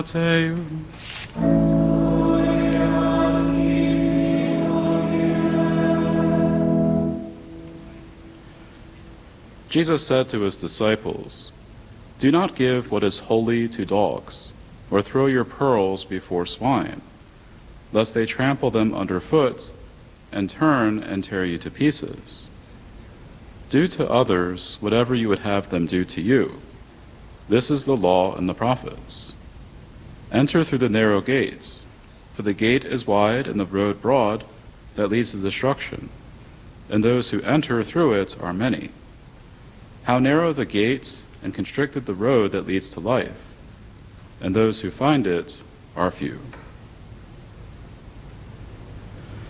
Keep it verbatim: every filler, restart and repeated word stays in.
Jesus said to his disciples, "Do not give what is holy to dogs, or throw your pearls before swine, lest they trample them underfoot and turn and tear you to pieces. Do to others whatever you would have them do to you. This is the law and the prophets. Enter through the narrow gates, for the gate is wide and the road broad that leads to destruction, and those who enter through it are many. How narrow the gate and constricted the road that leads to life, and those who find it are few."